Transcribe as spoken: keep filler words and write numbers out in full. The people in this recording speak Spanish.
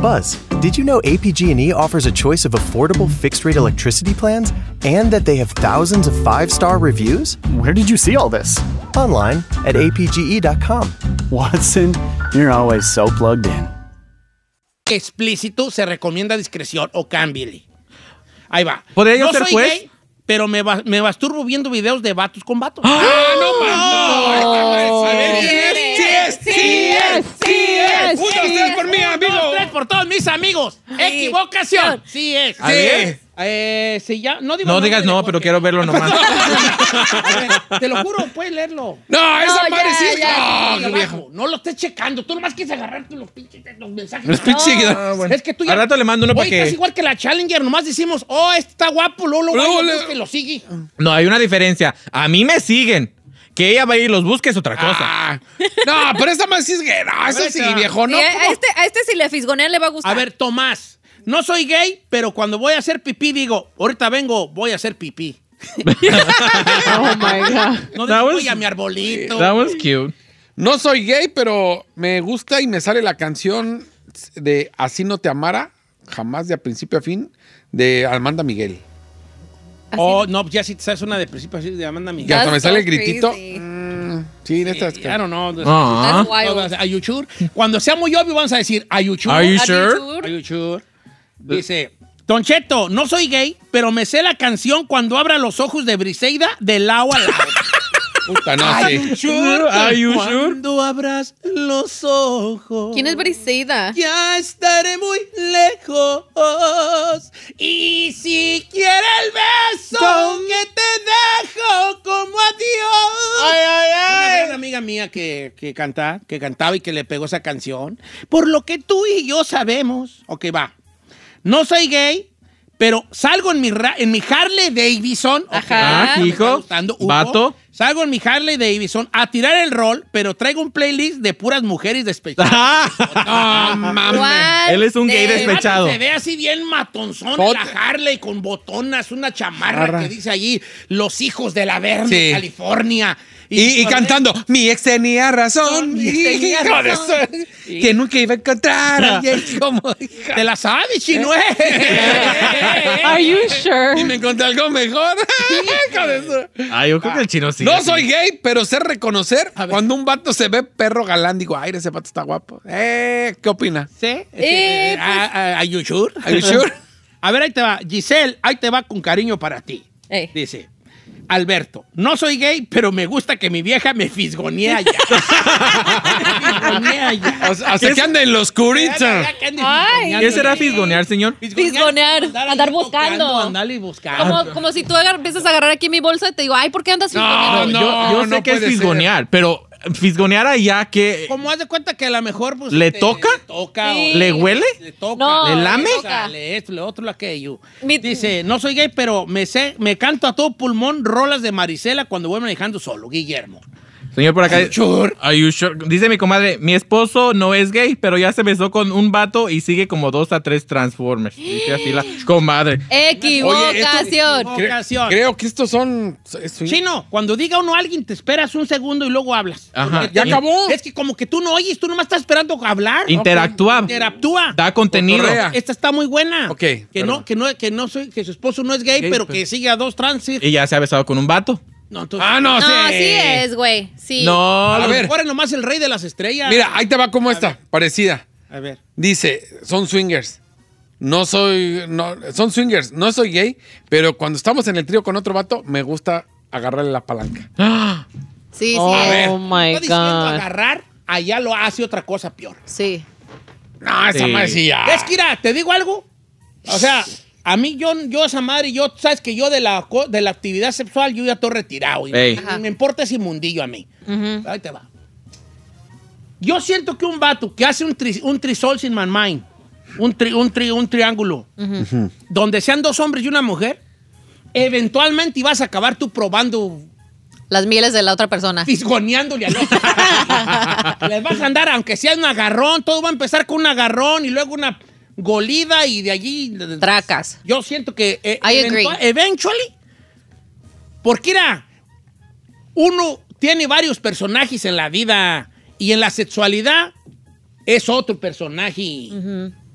Buzz, did you know A P G and E offers a choice of affordable fixed-rate electricity plans and that they have thousands of five-star reviews? Where did you see all this? Online at A P G E dot com. Watson, you're always so plugged in. Explícito, se recomienda discreción o cámbiale. Ahí va. ¿Podría yo no ser soy juez? gay, pero me, va, me masturbo viendo videos de vatos con vatos. ¡Ah, no, no! no. A ver, ¿sí es? ¡Sí es! ¡Sí es! ¡Sí es! ¡Uno, tres por mí, amigo! Dos, tres por todos mis amigos. Equivocación. Sí es. A ver. Eh, se llama, no digo No digas no, pero quiero verlo nomás. A ver, te lo juro, puedes leerlo. No, esa No, madre ya, sí es. ya, ¡Ah, sí, qué viejo! abajo. No lo estés checando. Tú nomás quieres agarrarte los pinches los mensajes. Los pinches No. seguidores. Ah, bueno. Es que tú ya. Al rato le mando uno para Oye, estás que... igual que la Challenger. Nomás decimos, oh, este está guapo. Luego lo Luego vaya, le- busca y lo sigue. No, hay una diferencia. A mí me siguen. Que ella vaya y los busque es otra cosa. Ah, no, pero esta más sí es gay. No, eso sí, viejo, Sí, ¿no? a, a este, a este si le fisgonea le va a gustar. A ver, Tomás. No soy gay, pero cuando voy a hacer pipí digo, ahorita vengo, voy a hacer pipí. Oh my God. No That digo, was- voy a mi arbolito. That was cute. No soy gay, pero me gusta y me sale la canción de Así no te amara, jamás de a principio a fin, de Amanda Miguel. Oh, no, ya si te sabes una de principio así de Amanda Miguel. Y hasta me That's sale so el gritito. crazy. Mm, sí, neta. es que- I don't know. Ah. That's wild. Are you sure? Cuando sea muy obvio vamos a decir, are you sure? Are you Are you sure? sure? Are you sure? Dice, Don Cheto, no soy gay, pero me sé la canción Cuando abra los ojos de Briseida de lao a lao. Puta, no, Are sí. you sure? Are you sure? Cuando abras los ojos. ¿Quién es Briseida? Ya estaré muy lejos. Y si quiere el beso que te dejo como adiós. Ay, ay, Una ay. gran amiga mía que, que, canta, que cantaba y que le pegó esa canción. Por lo que tú y yo sabemos. Ok, va. No soy gay, pero salgo en mi, ra- en mi Harley Davidson. ok, Ajá. me está hijo, gustando, Hugo. vato. Salgo en mi Harley Davidson a tirar el rol, pero traigo un playlist de puras mujeres despechadas. No, mames. What Él es un gay the- despechado. Se ve así bien matonzón en Pot- la Harley con botonas, una chamarra Arra. que dice allí Los hijos de la Verne, Sí. California. Y, y cantando, mi ex tenía razón. Mi ex tenía Hijo de razón. su- Que nunca iba a encontrar a alguien como. Te la sabes, chino. Are you Y sure? me encontré algo mejor. Hijo de su- Ah, yo creo que el chino sí. No soy gay, pero sé reconocer cuando un vato se ve perro galán. Digo, ay, ese vato está guapo. Eh, ¿qué opina? ¿Sí? Eh, Ah, ah, ¿Are you sure? Are you sure? A ver, ahí te va. Giselle, ahí te va con cariño para ti. Ey. Dice, Alberto, no soy gay, pero me gusta que mi vieja me fisgonea ya. Me fisgonea ya. O sea, hasta que anda en los curitos. Ay. ¿Qué será fisgonear, señor? Fisgonear, andar buscando. Andarle buscando. Como, como si tú agar- empiezas a agarrar aquí mi bolsa y te digo, ay, ¿por qué andas No, fisgoneando? no. yo yo sé no que es puede fisgonear, pero fisgonear allá que... Como haz de cuenta que a lo mejor pues, ¿Le te- toca? Le toca. Sí. o- ¿Le huele? Le toca. No, ¿Le lame? Le toca, le esto, le otro, lo aquello. Mi- Dice, no soy gay, pero me sé, me canto a todo pulmón rolas de Marisela cuando voy manejando solo, Guillermo. Señor, por acá... Are you sure? Are you sure? Dice mi comadre, mi esposo no es gay, pero ya se besó con un vato y sigue como dos a tres Transformers. Dice así la comadre. Equivocación. Cre- Ocasión. creo que estos son. es- Chino, cuando diga uno a alguien, te esperas un segundo y luego hablas. Ajá. Porque Ya te- acabó. Es que como que tú no oyes, tú nomás estás esperando hablar. Interactúa. Interactúa. Da contenido. Cotorrea. Esta está muy buena. Ok, Que perdón. no, que no, que no soy, que su esposo no es gay, Gay, pero pero- que sigue a dos trans. Y ya se ha besado con un vato. No, entonces, Ah, no, No, sí. sí es, güey. Sí. No, a a lo ver. mejor es nomás el rey de las estrellas. Mira, ahí te va como esta, parecida. A ver. Dice, son swingers. No soy. No, son swingers. No soy gay, pero cuando estamos en el trío con otro vato, me gusta agarrarle la palanca. Sí, sí Oh es. my Estoy diciendo God. agarrar, allá lo hace otra cosa peor. Sí. No, esa Sí. madre sí ya. Es que, mira, te digo algo. O sea, a mí, yo, yo esa madre, yo, sabes que yo de la, co- de la actividad sexual, yo ya estoy retirado. Y Ey. me, me importa ese mundillo a mí. Ahí te va. Yo siento que un vato que hace un, tri, un trisol sin man mind, un, tri, un, tri, un triángulo, donde sean dos hombres y una mujer, eventualmente ibas a acabar tú probando, Las mieles de la otra persona. fisgoneándole al otro. Les vas a andar, aunque sea un agarrón, todo va a empezar con un agarrón y luego una golida y de allí... Tracas. Yo siento que eh, I agree. eventua- eventually, porque era, uno tiene varios personajes en la vida y en la sexualidad es otro personaje